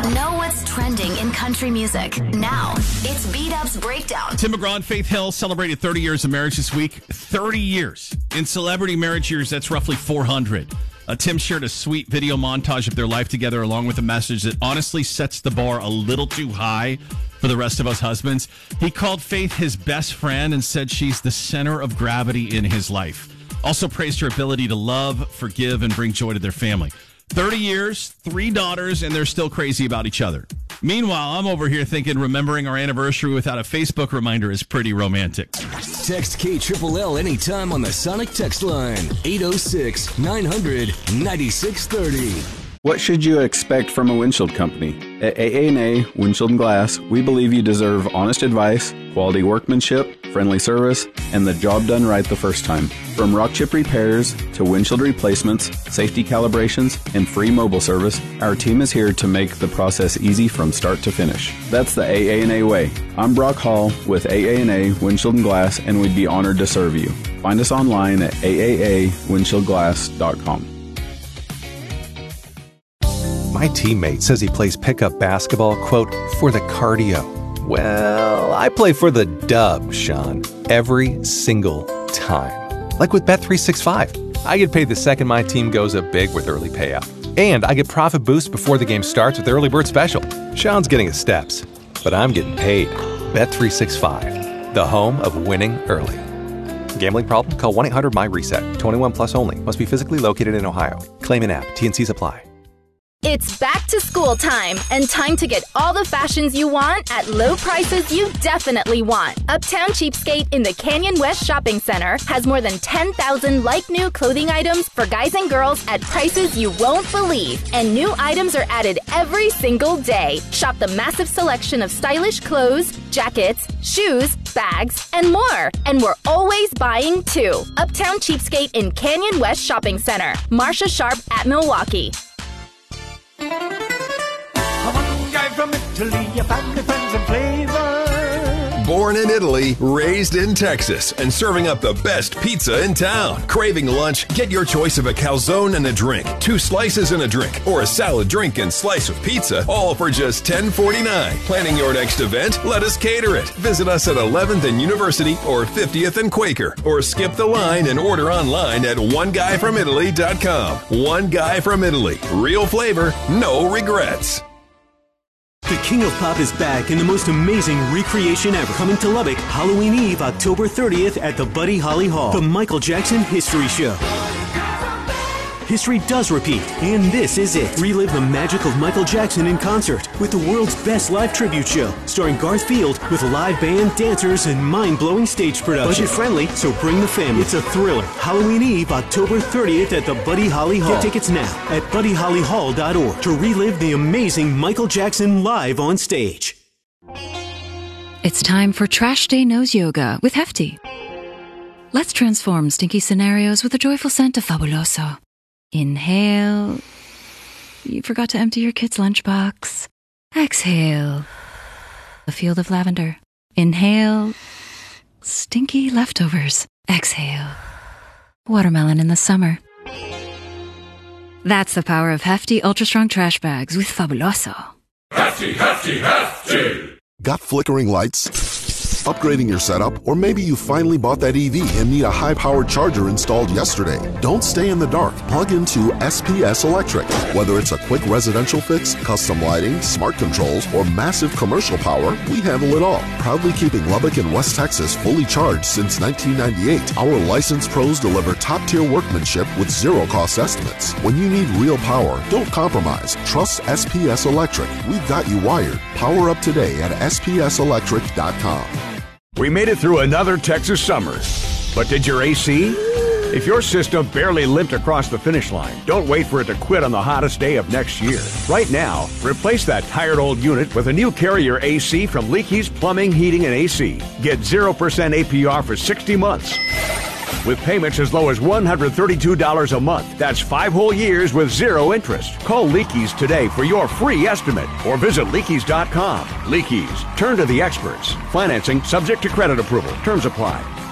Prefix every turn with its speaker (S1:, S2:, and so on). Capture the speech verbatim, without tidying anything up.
S1: Know what's trending in country music. Now, it's B-Dub's Breakdown.
S2: Tim McGraw and Faith Hill celebrated thirty years of marriage this week. thirty years. In celebrity marriage years, that's roughly four hundred. Uh, Tim shared a sweet video montage of their life together along with a message that honestly sets the bar a little too high for the rest of us husbands. He called Faith his best friend and said she's the center of gravity in his life. Also praised her ability to love, forgive, and bring joy to their family. thirty years, three daughters, and they're still crazy about each other. Meanwhile, I'm over here thinking remembering our anniversary without a Facebook reminder is pretty romantic.
S3: Text K L L anytime on the Sonic text line. eight oh six, nine hundred, ninety-six thirty.
S4: What should you expect from a windshield company? At A A and A Windshield and Glass, we believe you deserve honest advice, quality workmanship, friendly service, and the job done right the first time. From rock chip repairs to windshield replacements, safety calibrations, and free mobile service, our team is here to make the process easy from start to finish. That's the A A and A way. I'm Brock Hall with A A and A Windshield and Glass, and we'd be honored to serve you. Find us online at A A A windshield glass dot com.
S5: My teammate says he plays pickup basketball, quote, for the cardio. Well, I play for the dub, Sean, every single time. Like with Bet three sixty-five. I get paid the second my team goes up big with early payout. And I get profit boost before the game starts with Early Bird Special. Sean's getting his steps, but I'm getting paid. Bet three sixty-five, the home of winning early. Gambling problem? Call one eight hundred M Y reset. twenty-one plus only. Must be physically located in Ohio. Claim in app. T and Cs apply.
S6: It's back to school time and time to get all the fashions you want at low prices you definitely want. Uptown Cheapskate in the Canyon West Shopping Center has more than ten thousand like-new clothing items for guys and girls at prices you won't believe. And new items are added every single day. Shop the massive selection of stylish clothes, jackets, shoes, bags, and more. And we're always buying too. Uptown Cheapskate in Canyon West Shopping Center. Marsha Sharp at Milwaukee.
S7: One guy from Italy, a family, friends, and flavor.
S8: Born in Italy, raised in Texas, and serving up the best pizza in town. Craving lunch? Get your choice of a calzone and a drink, two slices and a drink, or a salad drink and slice of pizza, all for just ten forty-nine. Planning your next event? Let us cater it. Visit us at eleventh and University or fiftieth and Quaker, or skip the line and order online at one guy from italy dot com. One Guy from Italy. Real flavor, no regrets.
S9: The King of Pop is back in the most amazing recreation ever. Coming to Lubbock, Halloween Eve, October thirtieth at the Buddy Holly Hall. The Michael Jackson History Show. History does repeat, and this is it. Relive the magic of Michael Jackson in concert with the world's best live tribute show, starring Garth Field with live band, dancers, and mind-blowing stage production. Budget-friendly, so bring the family. It's a thriller. Halloween Eve, October thirtieth at the Buddy Holly Hall. Get tickets now at buddy holly hall dot org to relive the amazing Michael Jackson live on stage.
S10: It's time for Trash Day Nose Yoga with Hefty. Let's transform stinky scenarios with the joyful scent of Fabuloso. Inhale. You forgot to empty your kid's lunchbox. Exhale. A field of lavender. Inhale. Stinky leftovers. Exhale. Watermelon in the summer. That's the power of Hefty Ultra Strong Trash Bags with Fabuloso.
S11: Hefty, Hefty, Hefty!
S12: Got flickering lights? Upgrading your setup? Or maybe you finally bought that E V and need a high-powered charger installed yesterday. Don't stay in the dark. Plug into S P S Electric. Whether it's a quick residential fix, custom lighting, smart controls, or massive commercial power, we handle it all. Proudly keeping Lubbock and West Texas fully charged since nineteen ninety-eight. Our licensed pros deliver top-tier workmanship with zero-cost estimates. When you need real power, don't compromise. Trust S P S Electric. We've got you wired. Power up today at S P S electric dot com.
S13: We made it through another Texas summer. But did your A C? If your system barely limped across the finish line, don't wait for it to quit on the hottest day of next year. Right now, replace that tired old unit with a new Carrier A C from Leakey's Plumbing, Heating, and A C. Get zero percent A P R for sixty months. With payments as low as one hundred thirty-two dollars a month. That's five whole years with zero interest. Call Leakey's today for your free estimate or visit leakeys dot com. Leakey's, turn to the experts. Financing subject to credit approval. Terms apply.